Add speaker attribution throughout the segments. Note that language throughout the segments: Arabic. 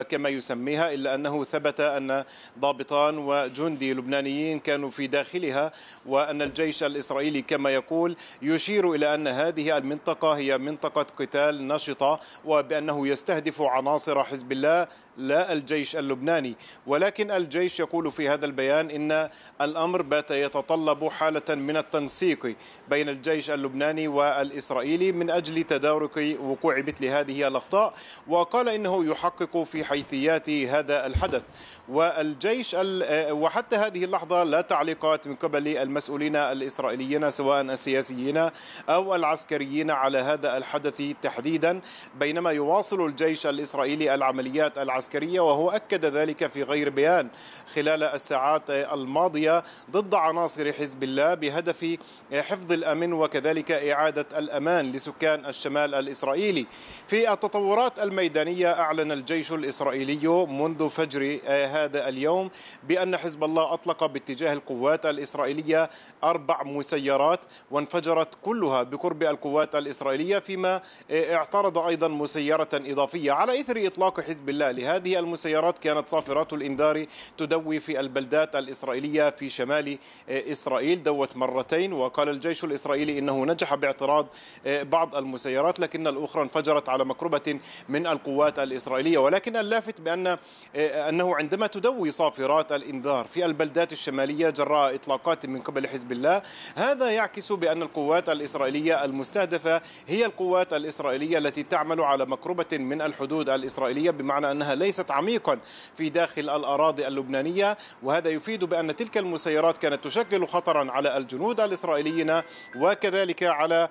Speaker 1: كما يسميها، إلا أنه ثبت أن ضابطان وجندي لبنانيين كانوا في داخلها، وأن الجيش الإسرائيلي كما يقول يشير إلى أن هذه المنطقة هي منطقة قتال نشطة، وبأنه يستهدف عناصر حزب الله لا الجيش اللبناني. ولكن الجيش يقول في هذا البيان إن الأمر بات يتطلب حالة من التنسيق بين الجيش اللبناني والإسرائيلي من أجل تدارك وقوع مثل هذه الأخطاء، وقال إنه يحقق في حيثيات هذا الحدث. والجيش وحتى هذه اللحظة لا تعليقات من قبل المسؤولين الإسرائيليين سواء السياسيين أو العسكريين على هذا الحدث تحديدا، بينما يواصل الجيش الإسرائيلي العمليات العسكرية، وهو أكد ذلك في غير بيان خلال الساعات الماضية ضد عناصر حزب الله بهدف حفظ الأمن وكذلك إعادة الأمان لسكان الشمال الإسرائيلي. في التطورات الميدانية أعلن الجيش الإسرائيلي منذ فجر هذا اليوم بأن حزب الله أطلق باتجاه القوات الإسرائيلية 4 مسيرات وانفجرت كلها بقرب القوات الإسرائيلية، فيما اعترض أيضا مسيرة إضافية على إثر إطلاق حزب الله لهذه المسيرات. كانت صافرات الإنذار تدوي في البلدات الإسرائيلية في شمال إسرائيل، دوت مرتين، وقال الجيش الإسرائيلي إنه نجح باعتراض بعض المسيرات لكن الأخرى انفجرت على مقربة من القوات الإسرائيلية. ولكن اللافت أنه عندما تدوي صافرات الإنذار في البلدات الشمالية جراء إطلاقات من قبل حزب الله، هذا يعكس بأن القوات الإسرائيلية المستهدفة هي القوات الإسرائيلية التي تعمل على مقربة من الحدود الإسرائيلية، بمعنى أنها ليست عميقا في داخل الأراضي اللبنانية. وهذا يفيد بأن تلك المسيرات كانت تشكل خطرا على الجنود الإسرائيليين وكذلك على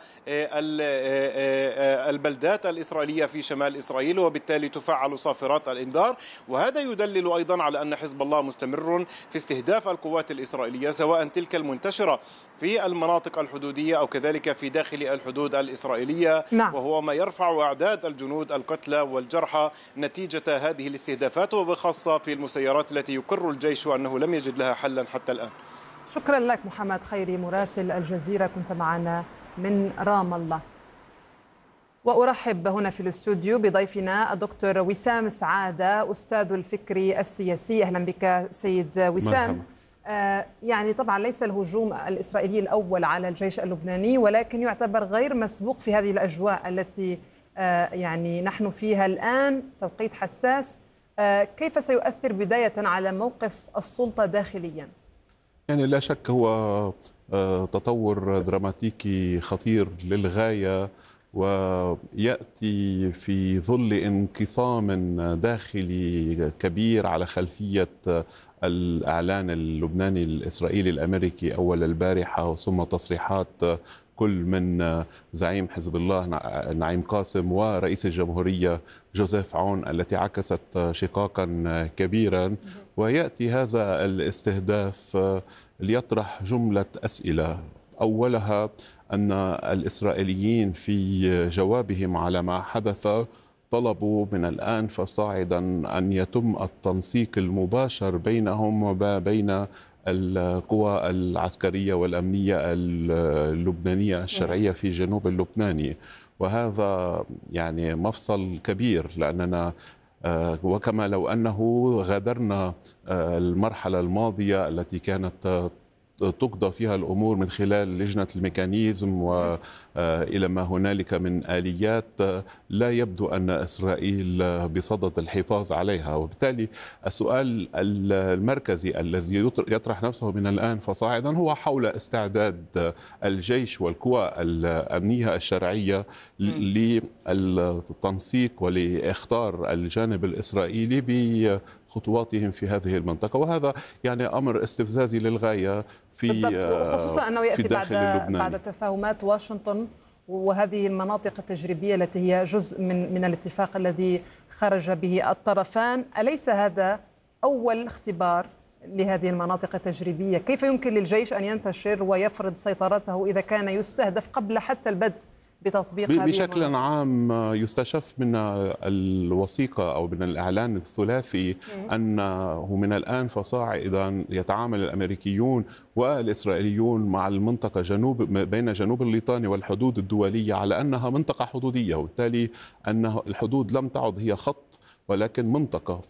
Speaker 1: البلدات الإسرائيلية في شمال إسرائيل، وبالتالي تفعل صافرات الإنذار. وهذا يدلل أيضا على أن حزب الله مستمر في استهداف القوات الإسرائيلية سواء تلك المنتشرة في المناطق الحدودية أو كذلك في داخل الحدود الإسرائيلية.
Speaker 2: نعم.
Speaker 1: وهو ما يرفع أعداد الجنود القتلى والجرحى نتيجة هذه الاستهدافات، وبخاصة في المسيرات التي يقر الجيش أنه لم يجد لها حلا حتى الآن.
Speaker 2: شكرا لك محمد خيري مراسل الجزيرة، كنت معنا من رام الله. وأرحب هنا في الاستوديو بضيفنا الدكتور وسام سعادة، أستاذ الفكر السياسي. أهلا بك سيد وسام. يعني طبعا ليس الهجوم الإسرائيلي الأول على الجيش اللبناني، ولكن يعتبر غير مسبوق في هذه الأجواء التي يعني نحن فيها الآن، توقيت حساس. كيف سيؤثر بداية على موقف السلطة داخليا؟
Speaker 3: يعني لا شك هو تطور دراماتيكي خطير للغاية، ويأتي في ظل انقسام داخلي كبير على خلفية الإعلان اللبناني الإسرائيلي الأمريكي أول البارحة، ثم تصريحات كل من زعيم حزب الله نعيم قاسم ورئيس الجمهورية جوزيف عون التي عكست شقاقا كبيرا. ويأتي هذا الاستهداف ليطرح جملة أسئلة، أولها أن الإسرائيليين في جوابهم على ما حدث طلبوا من الآن فصاعدا أن يتم التنسيق المباشر بينهم وبين القوى العسكرية والأمنية اللبنانية الشرعية في جنوب اللبناني. وهذا يعني مفصل كبير، لأننا وكما لو أنه غادرنا المرحلة الماضية التي كانت تقضى فيها الأمور من خلال لجنة الميكانيزم وإلى ما هنالك من آليات لا يبدو أن إسرائيل بصدد الحفاظ عليها. وبالتالي السؤال المركزي الذي يطرح نفسه من الآن فصاعدا هو حول استعداد الجيش والقوى الأمنية الشرعية للتنسيق ولإخطار الجانب الإسرائيلي بخطواتهم في هذه المنطقة. وهذا يعني أمر استفزازي للغاية في
Speaker 2: خصوصا أنه يأتي بعد تفاهمات واشنطن وهذه المناطق التجريبية التي هي جزء من الاتفاق الذي خرج به الطرفان. أليس هذا أول اختبار لهذه المناطق التجريبية؟ كيف يمكن للجيش أن ينتشر ويفرض سيطرته إذا كان يستهدف قبل حتى البدء بتطبيق هذه
Speaker 3: بشكل
Speaker 2: المناطق؟
Speaker 3: عام يستشف من الوثيقة أو من الإعلان الثلاثي أنه من الآن فصاعدا يتعامل الأمريكيون والإسرائيليون مع المنطقة بين جنوب الليطاني والحدود الدولية على أنها منطقة حدودية، وبالتالي أن الحدود لم تعد هي خط ولكن منطقة.